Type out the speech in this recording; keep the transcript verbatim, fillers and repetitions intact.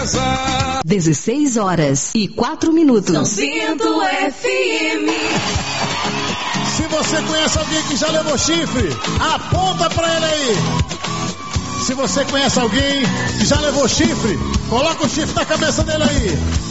casa. dezesseis horas e quatro minutos. São Bento F M. Se você conhece alguém que já levou chifre, aponta pra ele aí. Se você conhece alguém que já levou chifre, coloca o chifre na cabeça dele aí.